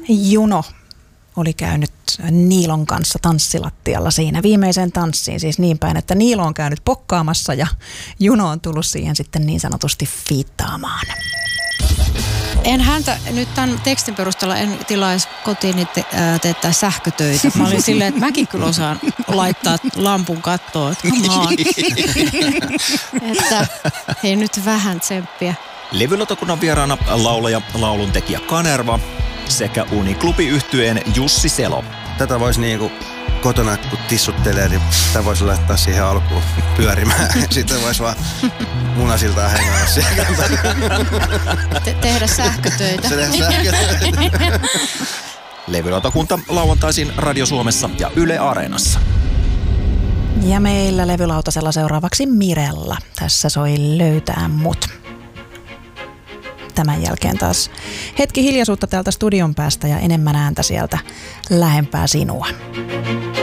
Juno oli käynyt Niilon kanssa tanssilattialla siinä viimeiseen tanssiin. Siis niin päin, että Niilo on käynyt pokkaamassa ja Juno on tullut siihen sitten niin sanotusti fiittaamaan. En häntä nyt tämän tekstin perusteella en tilaisi kotiin teettää sähkötöitä. Mä olin silleen, että mäkin kyllä osaan laittaa lampun kattoon. Että hei nyt vähän tsemppiä. Levylautakunnan vieraana laulaja, lauluntekijä Kanerva sekä Uniklubi-yhtyeen Jussi Selo. Tätä voisi niinku kotona kun tissuttelee, niin tämä voisi laittaa siihen alkuun pyörimään. Sitten voisi vaan munasiltaan hengailla siellä. Tehdä sähkötöitä. Levylautakunta lauantaisin Radio Suomessa ja Yle Areenassa. Ja meillä levylautasella seuraavaksi Mirella. Tässä soi Löytää mut. Tämän jälkeen taas hetki hiljaisuutta täältä studion päästä ja enemmän ääntä sieltä lähempää sinua.